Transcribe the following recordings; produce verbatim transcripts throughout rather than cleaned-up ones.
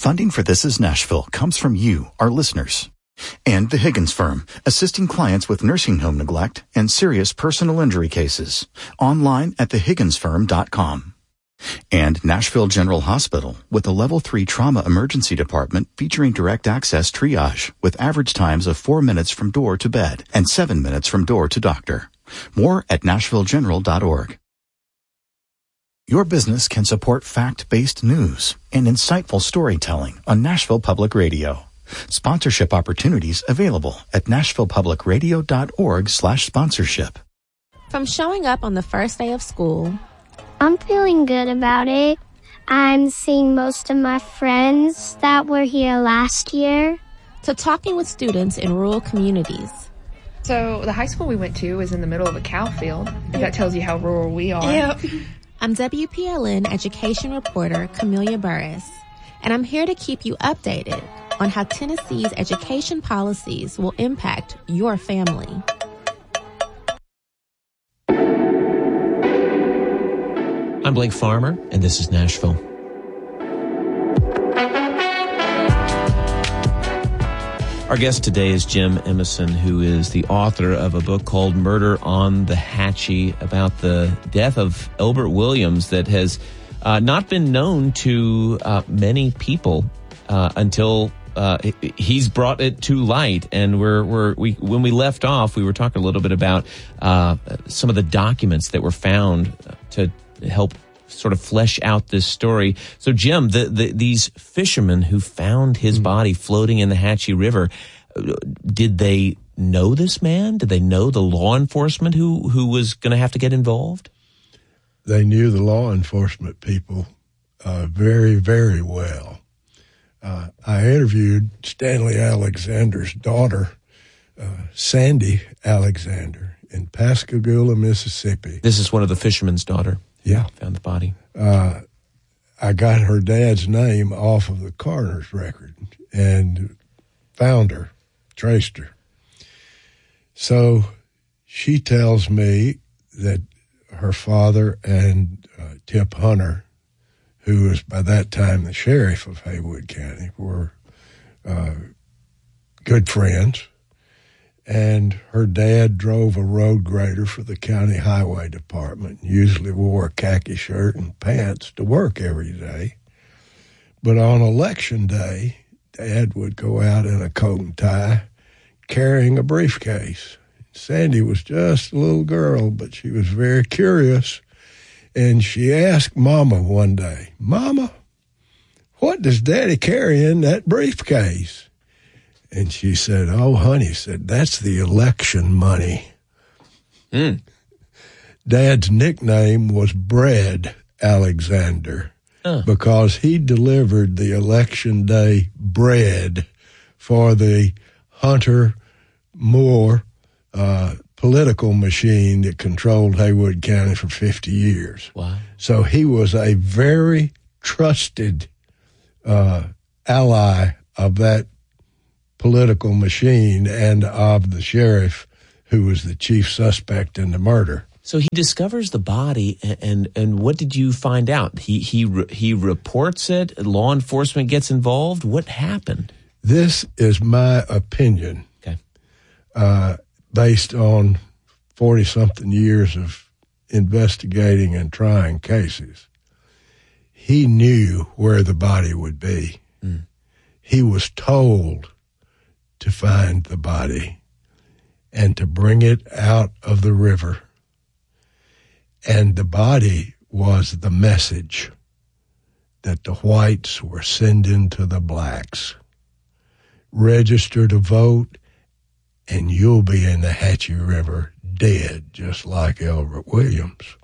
Funding for This Is Nashville comes from you, our listeners. And the Higgins Firm, assisting clients with nursing home neglect and serious personal injury cases. Online at the higgins firm dot com. And Nashville General Hospital, with a level three trauma emergency department featuring direct access triage with average times of four minutes from door to bed and seven minutes from door to doctor. More at nashville general dot org. Your business can support fact-based news and insightful storytelling on Nashville Public Radio. Sponsorship opportunities available at nashville public radio dot org slash sponsorship. From showing up on the first day of school, I'm feeling good about it. I'm seeing most of my friends that were here last year, to talking with students in rural communities. So the high school we went to is in the middle of a cow field, if that tells you how rural we are. Yep. I'm W P L N education reporter Camelia Burris, and I'm here to keep you updated on how Tennessee's education policies will impact your family. I'm Blake Farmer, and this is Nashville. Our guest today is Jim Emerson, who is the author of a book called Murder on the Hatchie, about the death of Elbert Williams that has uh, not been known to uh, many people uh, until uh, he's brought it to light. And we're, we're, we, when we left off, we were talking a little bit about uh, some of the documents that were found to help sort of flesh out this story. So, Jim, the, the, these fishermen who found his body floating in the Hatchie River, did they know this man? Did they know the law enforcement who, who was going to have to get involved? They knew the law enforcement people uh, very, very well. Uh, I interviewed Stanley Alexander's daughter, uh, Sandy Alexander, in Pascagoula, Mississippi. This is one of the fishermen's daughter. Yeah. Found the body. Uh, I got her dad's name off of the coroner's record and found her, traced her. So she tells me that her father and uh, Tip Hunter, who was by that time the sheriff of Haywood County, were uh, good friends. And her dad drove a road grader for the county highway department, usually wore a khaki shirt and pants to work every day. But on election day, Dad would go out in a coat and tie carrying a briefcase. Sandy was just a little girl, but she was very curious. And she asked Mama one day, "Mama, what does Daddy carry in that briefcase?" And she said, "Oh, honey," said, "that's the election money." Mm. Dad's nickname was Bread Alexander uh. because he delivered the election day bread for the Hunter Moore uh, political machine that controlled Haywood County for fifty years. Wow. So he was a very trusted uh, ally of that political machine and of the sheriff who was the chief suspect in the murder. So he discovers the body, and and, and what did you find out? He he he reports it. Law enforcement gets involved. What happened? This is my opinion. Okay. Uh, based on forty something years of investigating and trying cases, he knew where the body would be. Mm. He was told to find the body and to bring it out of the river. And the body was the message that the whites were sending to the blacks. Register to vote, and you'll be in the Hatchie River dead, just like Elbert Williams.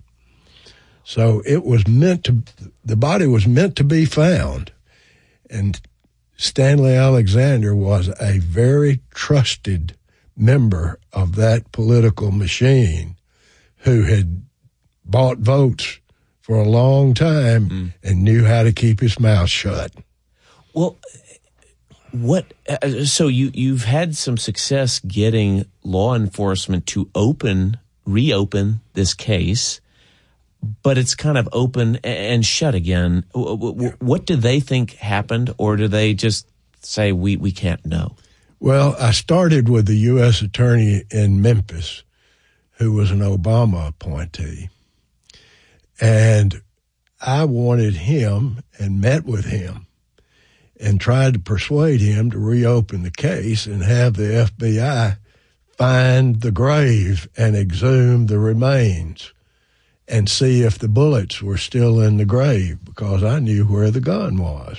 So it was meant to, the body was meant to be found. And Stanley Alexander was a very trusted member of that political machine who had bought votes for a long time mm. and knew how to keep his mouth shut. Well, what? Uh, so you you've had some success getting law enforcement to open, reopen this case. but it's kind of open and shut again. What do they think happened, or do they just say we, we can't know? Well, I started with the U S attorney in Memphis, who was an Obama appointee, and I wanted him and met with him and tried to persuade him to reopen the case and have the F B I find the grave and exhume the remains and see if the bullets were still in the grave, because I knew where the gun was.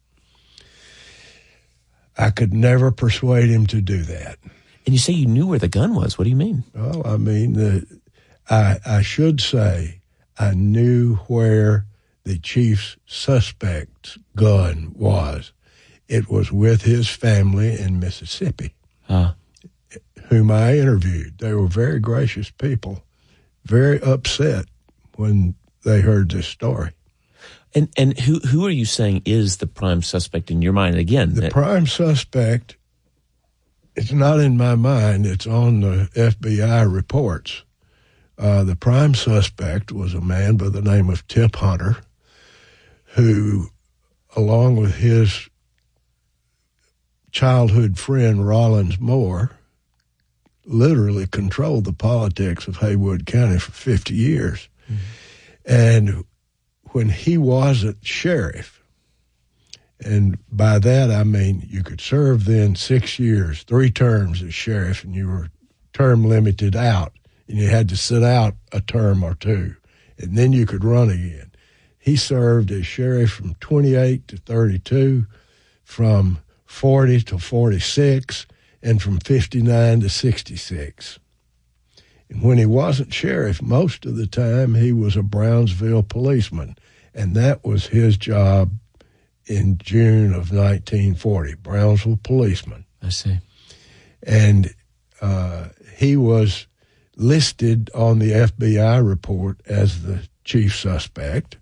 I could never persuade him to do that. And you say you knew where the gun was. What do you mean? Well, I mean, the, I, I should say I knew where the chief's suspect's gun was. It was with his family in Mississippi, huh. whom I interviewed. They were very gracious people, very upset when they heard this story. And and who who are you saying is the prime suspect in your mind? Again, the that- prime suspect, it's not in my mind. It's on the F B I reports. Uh, the prime suspect was a man by the name of Tip Hunter, who, along with his childhood friend Rollins Moore, literally controlled the politics of Haywood County for fifty years. Mm-hmm. And when he wasn't sheriff, and by that I mean you could serve then six years, three terms as sheriff, and you were term limited out, and you had to sit out a term or two, and then you could run again. He served as sheriff from twenty-eight to thirty-two, from forty to forty-six, and from fifty-nine to sixty-six. And when he wasn't sheriff, most of the time he was a Brownsville policeman, and that was his job in June of nineteen forty, Brownsville policeman. I see. And uh, he was listed on the F B I report as the chief suspect.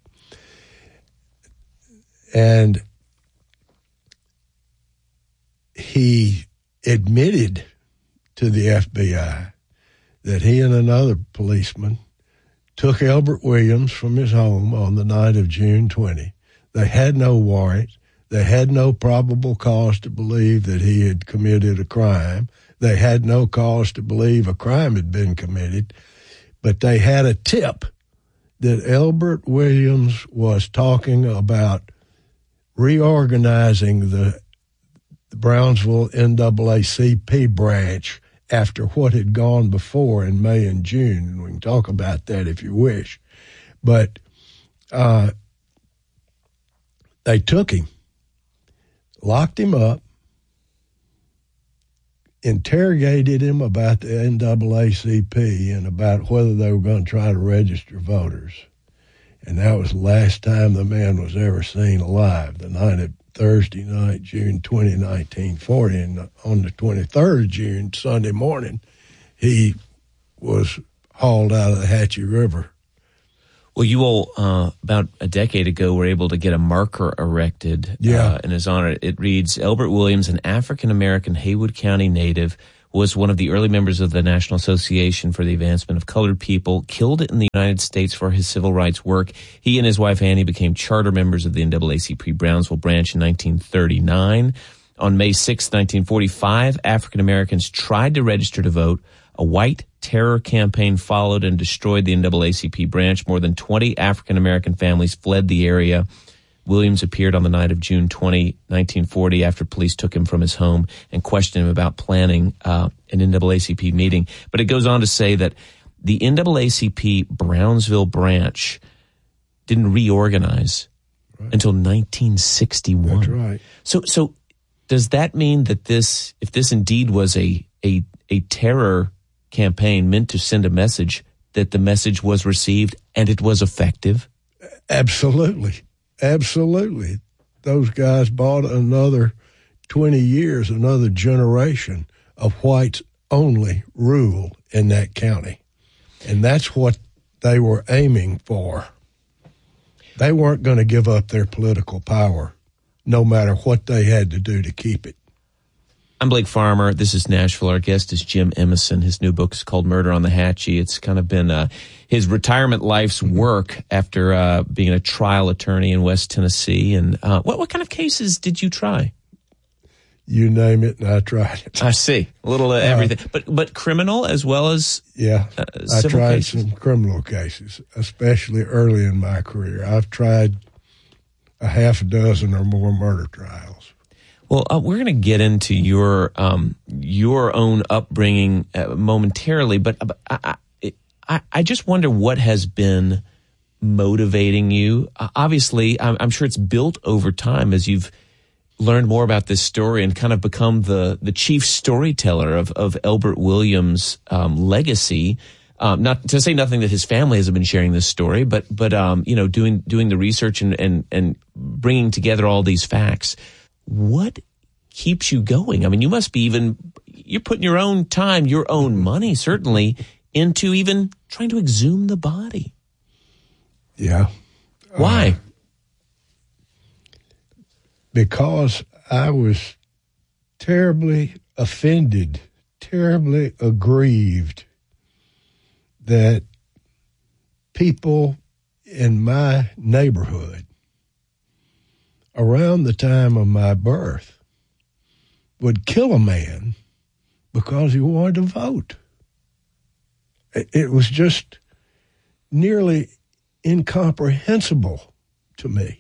And he admitted to the F B I that he and another policeman took Elbert Williams from his home on the night of June twentieth. They had no warrant. They had no probable cause to believe that he had committed a crime. They had no cause to believe a crime had been committed, but they had a tip that Elbert Williams was talking about reorganizing the, the Brownsville N double A C P branch after what had gone before in May and June. And we can talk about that if you wish. But uh, they took him, locked him up, interrogated him about the N double A C P and about whether they were going to try to register voters. And that was the last time the man was ever seen alive, the night of Thursday night, June twentieth, nineteen forty. And on the twenty-third of June, Sunday morning, he was hauled out of the Hatchie River. Well, you all, uh, about a decade ago, were able to get a marker erected yeah. uh, in his honor. It reads, Elbert Williams, an African-American Haywood County native, was one of the early members of the National Association for the Advancement of Colored People, killed in the United States for his civil rights work. He and his wife Annie became charter members of the N double A C P Brownsville branch in nineteen thirty-nine. On May sixth, nineteen forty-five, African Americans tried to register to vote. A white terror campaign followed and destroyed the N double A C P branch. More than twenty African American families fled the area. Williams appeared on the night of June twentieth, nineteen forty, after police took him from his home and questioned him about planning uh, an N double A C P meeting. But it goes on to say that the N double A C P Brownsville branch didn't reorganize right. until nineteen sixty-one. That's right. So, so does that mean that this, if this indeed was a a, a terror campaign meant to send a message, that the message was received and it was effective? Absolutely. Absolutely. Those guys bought another twenty years, another generation of whites only rule in that county. And that's what they were aiming for. They weren't going to give up their political power, no matter what they had to do to keep it. I'm Blake Farmer. This is Nashville. Our guest is Jim Emison. His new book is called Murder on the Hatchie. It's kind of been uh, his retirement life's work after uh, being a trial attorney in West Tennessee. And uh, what what kind of cases did you try? You name it, and I tried it. I see. A little of everything. Uh, but but criminal as well as Yeah, uh, I tried cases? some criminal cases, especially early in my career. I've tried a half a dozen or more murder trials. Well, uh, we're going to get into your um, your own upbringing uh, momentarily, but uh, I, I I just wonder what has been motivating you. Uh, obviously, I'm, I'm sure it's built over time as you've learned more about this story and kind of become the the chief storyteller of of Elbert Williams' um, legacy. Um, not to say nothing that his family hasn't been sharing this story, but but um, you know, doing doing the research and and and bringing together all these facts. What keeps you going? I mean, you must be even, you're putting your own time, your own money, certainly, into even trying to exhume the body. Yeah. Why? Uh, because I was terribly offended, terribly aggrieved that people in my neighborhood around the time of my birth would kill a man because he wanted to vote. It was just nearly incomprehensible to me.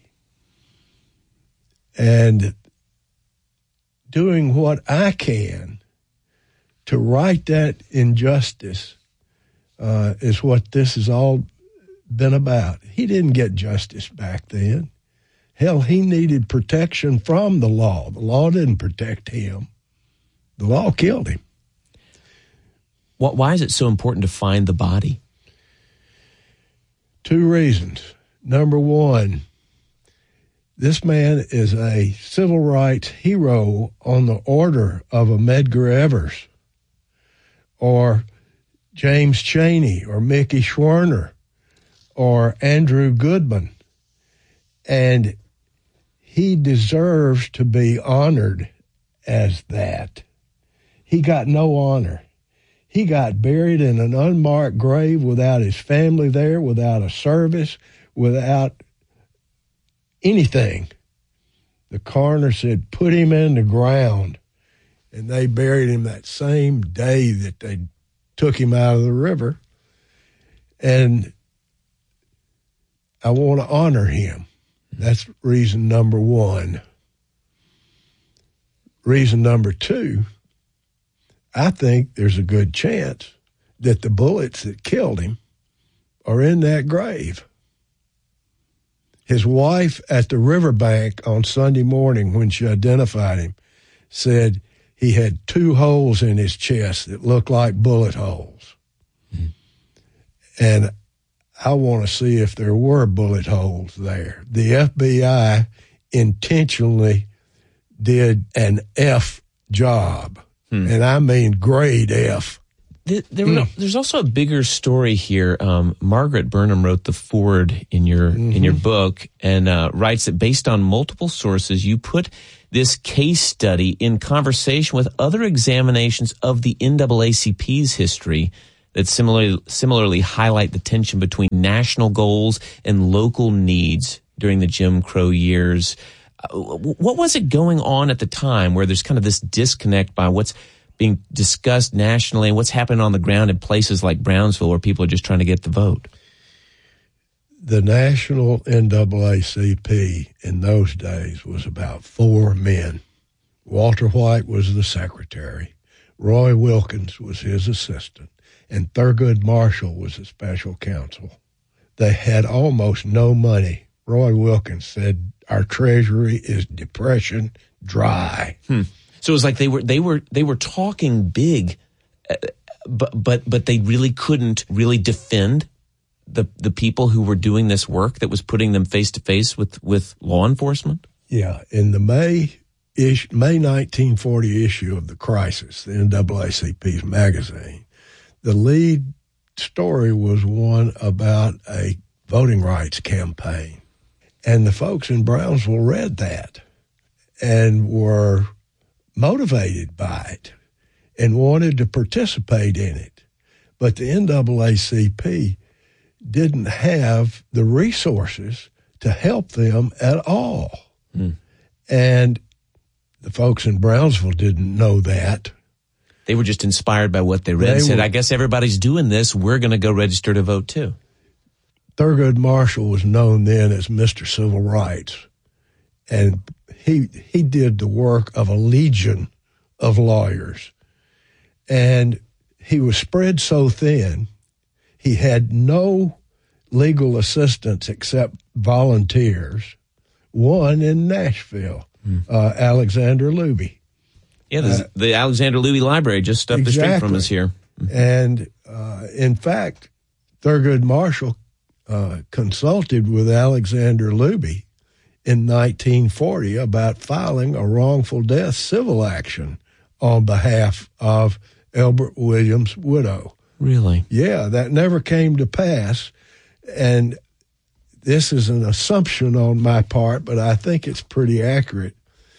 And doing what I can to right that injustice uh, is what this has all been about. He didn't get justice back then. Hell, he needed protection from the law. The law didn't protect him. The law killed him. Why is it so important to find the body? Two reasons. Number one, this man is a civil rights hero on the order of a Medgar Evers or James Chaney or Mickey Schwerner or Andrew Goodman. And he deserves to be honored as that. He got no honor. He got buried in an unmarked grave without his family there, without a service, without anything. The coroner said, put him in the ground. And they buried him that same day that they took him out of the river. And I want to honor him. That's reason number one. Reason number two, I think there's a good chance that the bullets that killed him are in that grave. His wife at the riverbank on Sunday morning when she identified him said he had two holes in his chest that looked like bullet holes. Mm-hmm. And I want to see if there were bullet holes there. The F B I intentionally did an F job, hmm. and I mean grade F. There, there mm. There's also a bigger story here. Um, Margaret Burnham wrote the foreword in your mm-hmm. in your book and uh, writes that based on multiple sources, you put this case study in conversation with other examinations of the N double A C P's history that similarly similarly highlight the tension between national goals and local needs during the Jim Crow years. Uh, what was it going on at the time where there's kind of this disconnect by what's being discussed nationally and what's happening on the ground in places like Brownsville where people are just trying to get the vote? The national N double A C P in those days was about four men. Walter White was the secretary. Roy Wilkins was his assistant. And Thurgood Marshall was the special counsel. They had almost no money. Roy Wilkins said, our treasury is depression dry. Hmm. So it was like they were they were they were talking big, uh, but but but they really couldn't really defend the the people who were doing this work that was putting them face to face with with law enforcement. Yeah, in the May ish, May nineteen forty issue of the Crisis, the N double A C P's magazine, the lead story was one about a voting rights campaign, and the folks in Brownsville read that and were motivated by it and wanted to participate in it. But the N double A C P didn't have the resources to help them at all. Mm. And the folks in Brownsville didn't know that. They were just inspired by what they read They and said, were, I guess everybody's doing this. We're going to go register to vote too. Thurgood Marshall was known then as Mister Civil Rights. And he he did the work of a legion of lawyers. And he was spread so thin, he had no legal assistance except volunteers. One in Nashville, mm. uh, Alexander Luby. Yeah, uh, the Alexander Luby Library just up exactly. the street from us here. Mm-hmm. And uh, in fact, Thurgood Marshall uh, consulted with Alexander Luby in nineteen forty about filing a wrongful death civil action on behalf of Elbert Williams' widow. Really? Yeah, that never came to pass. And this is an assumption on my part, but I think it's pretty accurate.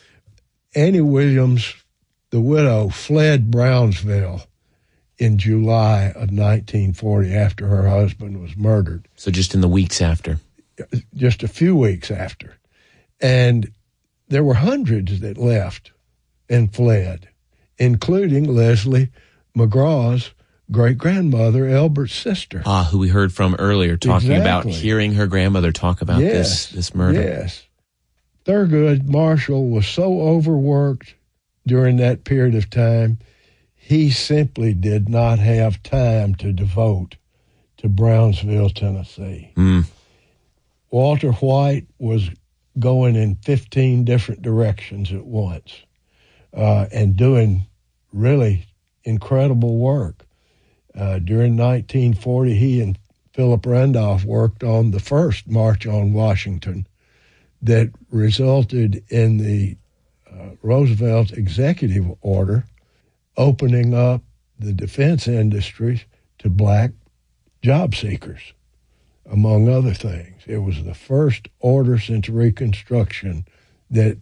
Annie Williams, the widow, fled Brownsville in July of nineteen forty after her husband was murdered. So just in the weeks after? Just a few weeks after. And there were hundreds that left and fled, including Leslie McGraw's great-grandmother, Elbert's sister. Ah, who we heard from earlier, talking exactly. about hearing her grandmother talk about yes, this, this murder. Yes. Thurgood Marshall was so overworked during that period of time, he simply did not have time to devote to Brownsville, Tennessee. Mm. Walter White was going in fifteen different directions at once uh, and doing really incredible work. Uh, during nineteen forty, he and Philip Randolph worked on the first March on Washington that resulted in the uh, Roosevelt executive order opening up the defense industry to black job seekers, among other things. It was the first order since Reconstruction that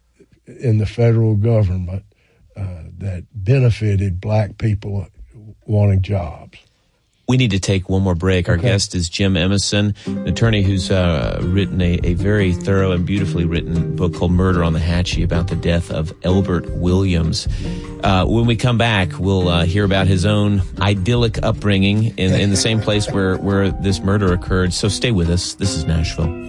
in the federal government uh, that benefited black people wanting jobs. We need to take one more break. Our okay. guest is Jim Emmison, an attorney who's uh, written a, a very thorough and beautifully written book called Murder on the Hatchie about the death of Elbert Williams. Uh, when we come back, we'll uh, hear about his own idyllic upbringing in, in the same place where, where this murder occurred. So stay with us. This is Nashville.